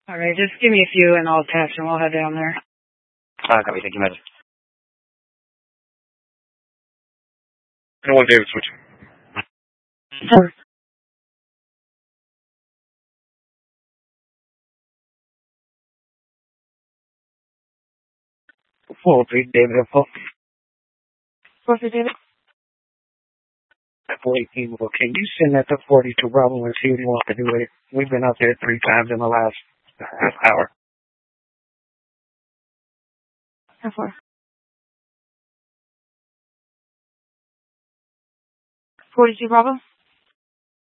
All right, just give me a few and I'll attach them. We'll head down there. Copy. Thank you, Magic. No one, David, switch. Sure. 403, David info. 4-3, David. 418, well, can you send that to 42 Bravo and see what he wants to do with it? We've been out there 3 times in the last half hour. How far? 42 Bravo.